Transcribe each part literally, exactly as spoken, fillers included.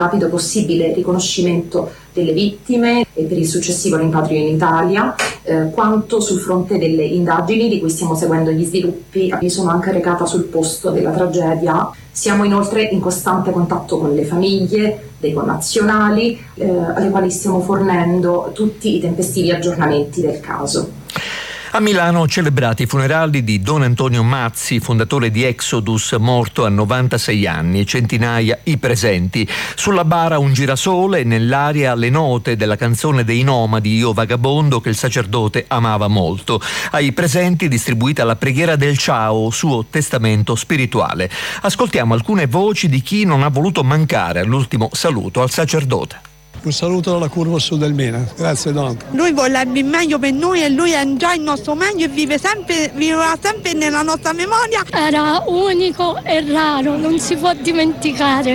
rapido possibile riconoscimento delle vittime e per il successivo rimpatrio in Italia, eh, quanto sul fronte delle indagini di cui stiamo seguendo gli sviluppi. Mi sono anche recata sul posto della tragedia. Siamo inoltre in costante contatto con le famiglie dei connazionali, eh, alle quali stiamo fornendo tutti i tempestivi aggiornamenti del caso. A Milano celebrati i funerali di Don Antonio Mazzi, fondatore di Exodus, morto a novantasei anni, centinaia i presenti. Sulla bara un girasole, nell'aria le note della canzone dei Nomadi Io Vagabondo che il sacerdote amava molto. Ai presenti distribuita la preghiera del Ciao, suo testamento spirituale. Ascoltiamo alcune voci di chi non ha voluto mancare all'ultimo saluto al sacerdote. Un saluto dalla curva sud del Mina. Grazie Don. Lui vorrebbe il meglio per noi e lui è già il nostro meglio e vive sempre, vivrà sempre nella nostra memoria. Era unico e raro, non si può dimenticare.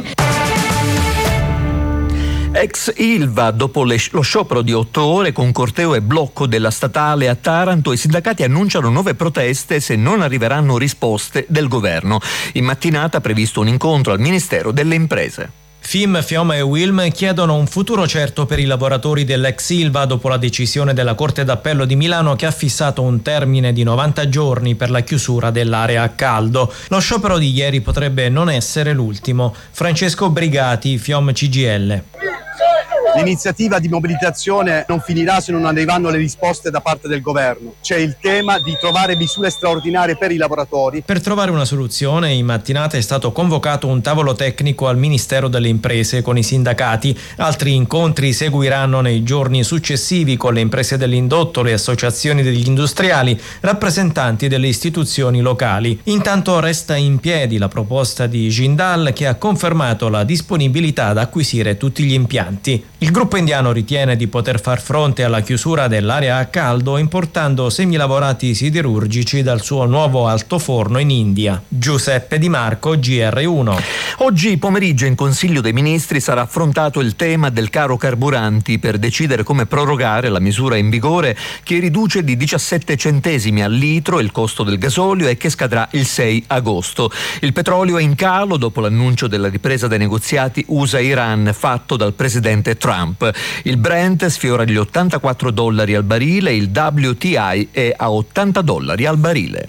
Ex Ilva, dopo le, lo sciopero di otto ore con corteo e blocco della statale a Taranto, i sindacati annunciano nuove proteste se non arriveranno risposte del governo. In mattinata previsto un incontro al Ministero delle Imprese. F I M, Fioma e Wilm chiedono un futuro certo per i lavoratori dell'ex Ilva dopo la decisione della Corte d'Appello di Milano che ha fissato un termine di novanta giorni per la chiusura dell'area a caldo. Lo sciopero di ieri potrebbe non essere l'ultimo. Francesco Brigati, Fiom C G I L. L'iniziativa di mobilitazione non finirà se non arriveranno le risposte da parte del governo. C'è il tema di trovare misure straordinarie per i lavoratori. Per trovare una soluzione, in mattinata è stato convocato un tavolo tecnico al Ministero delle Imprese con i sindacati. Altri incontri seguiranno nei giorni successivi con le imprese dell'indotto, le associazioni degli industriali, rappresentanti delle istituzioni locali. Intanto resta in piedi la proposta di Jindal che ha confermato la disponibilità ad acquisire tutti gli impianti. Il gruppo indiano ritiene di poter far fronte alla chiusura dell'area a caldo importando semilavorati siderurgici dal suo nuovo altoforno in India. Giuseppe Di Marco, G R uno. Oggi pomeriggio in Consiglio dei Ministri sarà affrontato il tema del caro carburanti per decidere come prorogare la misura in vigore che riduce di diciassette centesimi al litro il costo del gasolio e che scadrà il sei agosto. Il petrolio è in calo dopo l'annuncio della ripresa dei negoziati U S A-Iran fatto dal presidente Trump. Il Brent sfiora gli ottantaquattro dollari al barile, il W T I è a ottanta dollari al barile.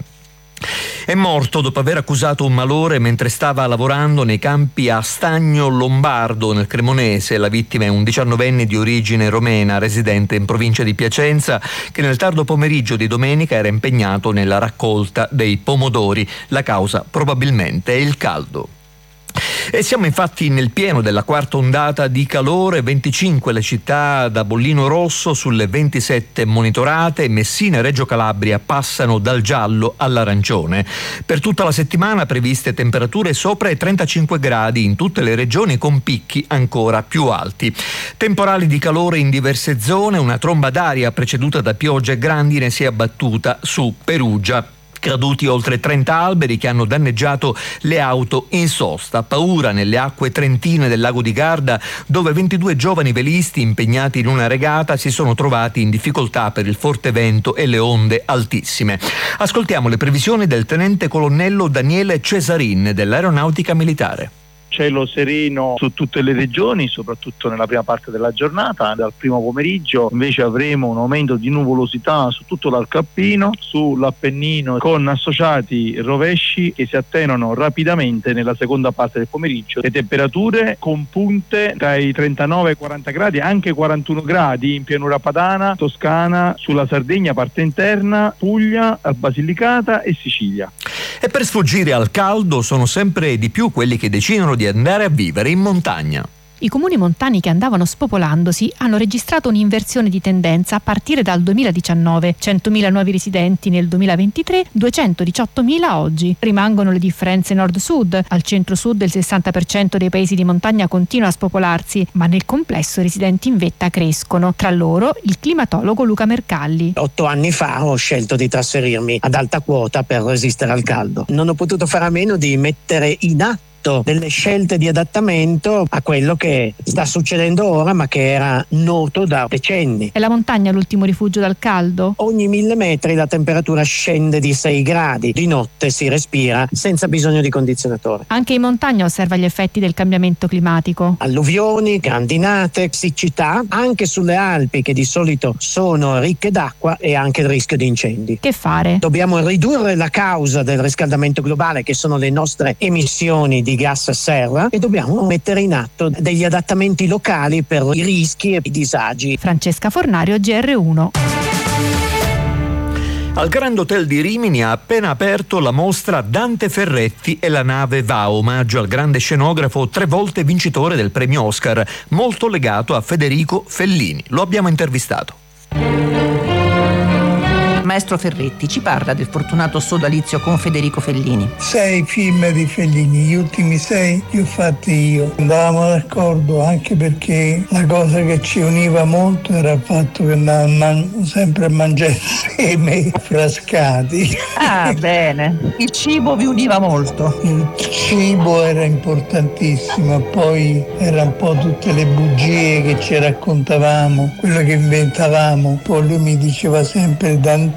È morto dopo aver accusato un malore mentre stava lavorando nei campi a Stagno Lombardo nel Cremonese. La vittima è un diciannovenne di origine romena residente in provincia di Piacenza che nel tardo pomeriggio di domenica era impegnato nella raccolta dei pomodori. La causa probabilmente è il caldo. E siamo infatti nel pieno della quarta ondata di calore, venticinque le città da bollino rosso sulle ventisette monitorate, Messina e Reggio Calabria passano dal giallo all'arancione. Per tutta la settimana previste temperature sopra i trentacinque gradi in tutte le regioni con picchi ancora più alti. Temporali di calore in diverse zone, una tromba d'aria preceduta da piogge e grandine si è abbattuta su Perugia. Caduti oltre trenta alberi che hanno danneggiato le auto in sosta. Paura nelle acque trentine del lago di Garda, dove ventidue giovani velisti impegnati in una regata si sono trovati in difficoltà per il forte vento e le onde altissime. Ascoltiamo le previsioni del tenente colonnello Daniele Cesarin dell'Aeronautica Militare. Cielo sereno su tutte le regioni, soprattutto nella prima parte della giornata. Dal primo pomeriggio invece avremo un aumento di nuvolosità su tutto l'arco alpino, sull'Appennino, con associati rovesci che si attenuano rapidamente nella seconda parte del pomeriggio. Le temperature con punte tra i trentanove e i quaranta gradi, anche quarantuno gradi in pianura padana, Toscana, sulla Sardegna, parte interna, Puglia, Basilicata e Sicilia. E per sfuggire al caldo sono sempre di più quelli che decidono di andare a vivere in montagna. I comuni montani che andavano spopolandosi hanno registrato un'inversione di tendenza a partire dal duemiladiciannove. centomila nuovi residenti nel duemilaventitré, duecentodiciottomila oggi. Rimangono le differenze nord-sud. Al centro-sud il sessanta per cento dei paesi di montagna continua a spopolarsi, ma nel complesso i residenti in vetta crescono. Tra loro il climatologo Luca Mercalli. Otto anni fa ho scelto di trasferirmi ad alta quota per resistere al caldo. Non ho potuto fare a meno di mettere in atto fatto delle scelte di adattamento a quello che sta succedendo ora, ma che era noto da decenni. È la montagna l'ultimo rifugio dal caldo? Ogni mille metri la temperatura scende di sei gradi, di notte si respira senza bisogno di condizionatore. Anche in montagna osserva gli effetti del cambiamento climatico. Alluvioni, grandinate, siccità, anche sulle Alpi che di solito sono ricche d'acqua, e anche il rischio di incendi. Che fare? Dobbiamo ridurre la causa del riscaldamento globale, che sono le nostre emissioni di gas serra, e dobbiamo mettere in atto degli adattamenti locali per i rischi e i disagi. Francesca Fornario, G R uno. Al Grand Hotel di Rimini ha appena aperto la mostra Dante Ferretti e la nave va, omaggio al grande scenografo tre volte vincitore del premio Oscar, molto legato a Federico Fellini. Lo abbiamo intervistato. Maestro Ferretti ci parla del fortunato sodalizio con Federico Fellini. Sei film di Fellini, gli ultimi sei li ho fatti io. Andavamo d'accordo anche perché la cosa che ci univa molto era il fatto che andavamo man- sempre a mangiare insieme frascati. Ah, bene. Il cibo vi univa molto. Il cibo era importantissimo, poi era un po' tutte le bugie che ci raccontavamo, quello che inventavamo. Poi lui mi diceva sempre Dante,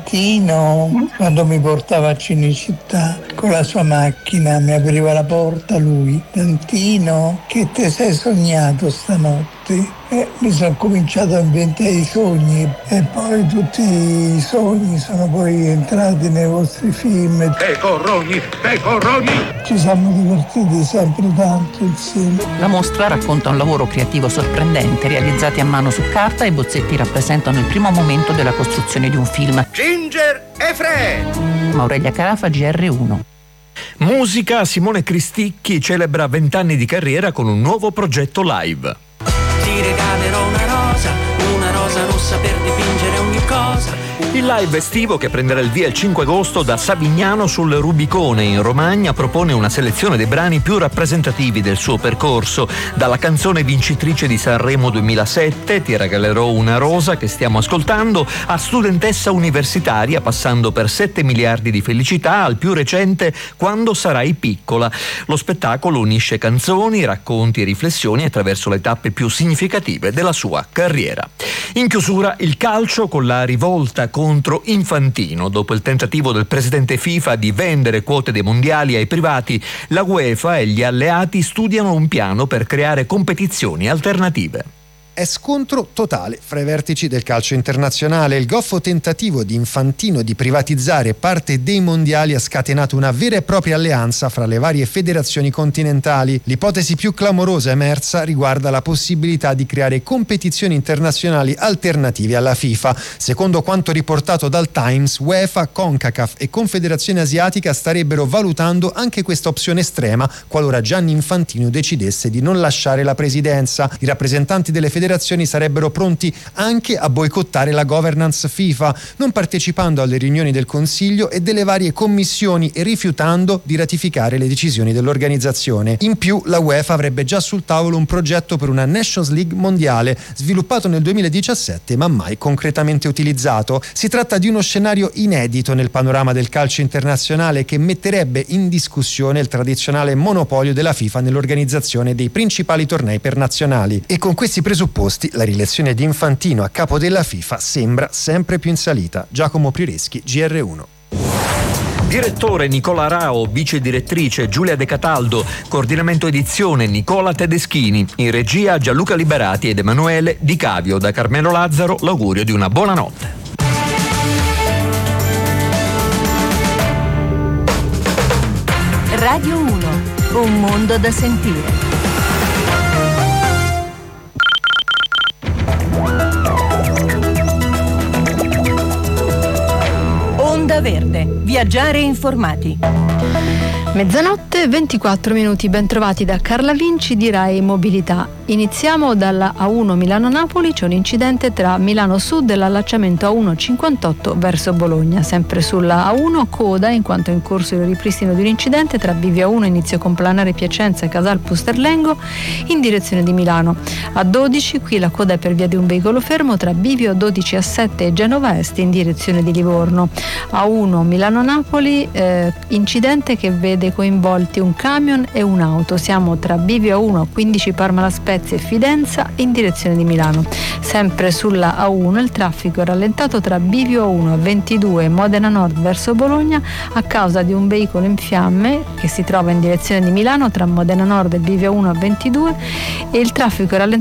quando mi portava a Cinecittà con la sua macchina, mi apriva la porta lui. Dantino, che te sei sognato stanotte? E mi sono cominciato a inventare i sogni, e poi tutti i sogni sono poi entrati nei vostri film. Pecoroni, pecoroni! Ci siamo divertiti sempre tanto insieme. La mostra racconta un lavoro creativo sorprendente, realizzati a mano su carta, e i bozzetti rappresentano il primo momento della costruzione di un film. Ginger e Fred! Aurelia Carafa, G R uno. Musica. Simone Cristicchi celebra vent'anni di carriera con un nuovo progetto live. Ti regalerò una rosa, una rosa rossa per dipingere ogni cosa. Il live estivo, che prenderà il via il cinque agosto da Savignano sul Rubicone in Romagna, propone una selezione dei brani più rappresentativi del suo percorso, dalla canzone vincitrice di Sanremo duemilasette, Ti regalerò una rosa, che stiamo ascoltando, a Studentessa universitaria, passando per sette miliardi di felicità, al più recente Quando sarai piccola. Lo spettacolo unisce canzoni, racconti e riflessioni attraverso le tappe più significative della sua carriera. In chiusura, il calcio, con la rivolta contro Infantino. Dopo il tentativo del presidente FIFA di vendere quote dei mondiali ai privati, la UEFA e gli alleati studiano un piano per creare competizioni alternative. È scontro totale fra i vertici del calcio internazionale. Il goffo tentativo di Infantino di privatizzare parte dei mondiali ha scatenato una vera e propria alleanza fra le varie federazioni continentali. L'ipotesi più clamorosa emersa riguarda la possibilità di creare competizioni internazionali alternative alla FIFA. Secondo quanto riportato dal Times, UEFA, CONCACAF e Confederazione Asiatica starebbero valutando anche questa opzione estrema qualora Gianni Infantino decidesse di non lasciare la presidenza. I rappresentanti delle federazioni sarebbero pronti anche a boicottare la governance FIFA, non partecipando alle riunioni del Consiglio e delle varie commissioni e rifiutando di ratificare le decisioni dell'organizzazione. In più, la UEFA avrebbe già sul tavolo un progetto per una Nations League mondiale, sviluppato nel duemiladiciassette ma mai concretamente utilizzato. Si tratta di uno scenario inedito nel panorama del calcio internazionale, che metterebbe in discussione il tradizionale monopolio della FIFA nell'organizzazione dei principali tornei per nazionali. E con questi presupposti la rielezione di Infantino a capo della FIFA sembra sempre più in salita. Giacomo Prireschi, G R uno. Direttore Nicola Rao, vice direttrice Giulia De Cataldo, coordinamento edizione Nicola Tedeschini, in regia Gianluca Liberati ed Emanuele Di Cavio. Da Carmelo Lazzaro l'augurio di una buona notte. Radio uno, un mondo da sentire. Onda Verde, viaggiare informati. Mezzanotte, ventiquattro minuti, ben trovati da Carla Vinci di Rai Mobilità. Iniziamo dalla A uno Milano-Napoli, c'è un incidente tra Milano Sud e l'allacciamento A uno cinquantotto verso Bologna. Sempre sulla A uno, coda in quanto è in corso il ripristino di un incidente tra Bivio A uno inizio con Planare Piacenza e Casal Pusterlengo in direzione di Milano. A dodici qui la coda è per via di un veicolo fermo tra Bivio dodici A sette e Genova Est in direzione di Livorno. A uno Milano-Napoli, eh, incidente che vede coinvolti un camion e un'auto. Siamo tra Bivio A uno, quindici Parma La Spezia e Fidenza in direzione di Milano. Sempre sulla A uno il traffico è rallentato tra Bivio A uno e ventidue Modena Nord verso Bologna a causa di un veicolo in fiamme che si trova in direzione di Milano tra Modena Nord e Bivio A uno a ventidue, e il traffico è rallentato